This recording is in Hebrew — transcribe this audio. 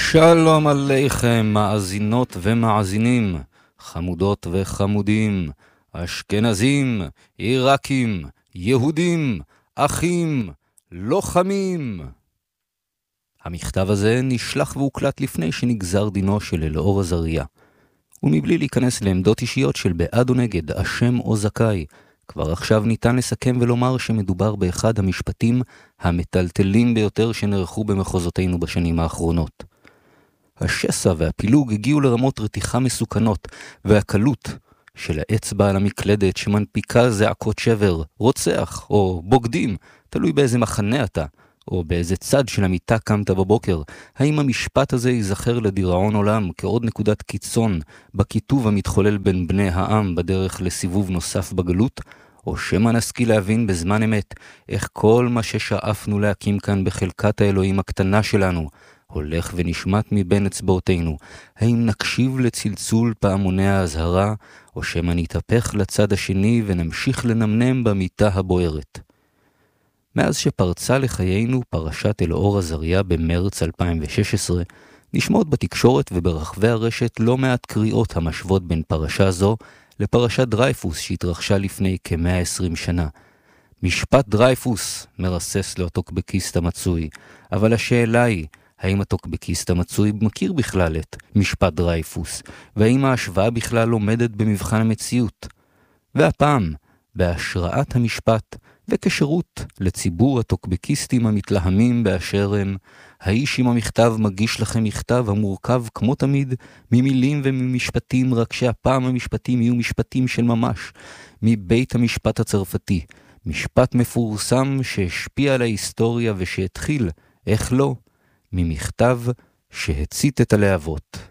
שלום עליכם מאזינות ומאזינים, חמודות וחמודים, אשכנזים, עיראקים, יהודים, אחים, לוחמים. המכתב הזה נשלח והוקלט לפני שנגזר דינו של אלאור עזריה. ומבלי להיכנס לעמדות אישיות של בעד או נגד, אשם או זכאי, כבר עכשיו ניתן לסכם ולומר שמדובר באחד המשפטים המטלטלים ביותר שנערכו במחוזותינו בשנים האחרונות. השסע והפילוג הגיעו לרמות רתיחה מסוכנות, והקלות של האצבע על המקלדת שמנפיקה זעקות שבר, רוצח או בוגדים, תלוי באיזה מחנה אתה, או באיזה צד של המיטה קמת בבוקר. האם המשפט הזה ייזכר לדיראון עולם כעוד נקודת קיצון בכיתוב המתחולל בין בני העם בדרך לסיבוב נוסף בגלות, או שמא נשכיל להבין בזמן אמת איך כל מה ששאפנו להקים כאן בחלקת האלוהים הקטנה שלנו הולך ונשמט מבין אצבעותינו? האם נקשיב לצלצול פעמוני ההזהרה, או שמא נתהפך לצד השני ונמשיך לנמנם במיטה הבוערת? מאז שפרצה לחיינו פרשת אלאור עזריה במרץ 2016, נשמעות בתקשורת וברחבי הרשת לא מעט קריאות המשוות בין פרשה זו לפרשת דרייפוס שהתרחשה לפני כ-120 שנה. משפט דרייפוס מרסס לו הטוקבקיסט המצוי, אבל השאלה היא, האם הטוקבקיסט המצוי מכיר בכלל את משפט דרייפוס, והאם ההשוואה בכלל עומדת במבחן המציאות? והפעם, בהשראת המשפט וכשירות לציבור הטוקבקיסטים המתלהמים באשר הם, האיש עם המכתב מגיש לכם מכתב המורכב כמו תמיד ממילים וממשפטים, רק שהפעם המשפטים יהיו משפטים של ממש, מבית המשפט הצרפתי, משפט מפורסם שהשפיע על ההיסטוריה ושהתחיל, איך לא, ממכתב שהצית את הלהבות.